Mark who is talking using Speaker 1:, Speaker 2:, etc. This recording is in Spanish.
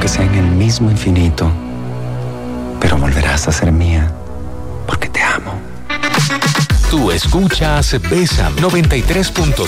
Speaker 1: aunque sea en el mismo infinito, pero volverás a ser mía, porque te amo.
Speaker 2: Tú escuchas Bésame 93.5.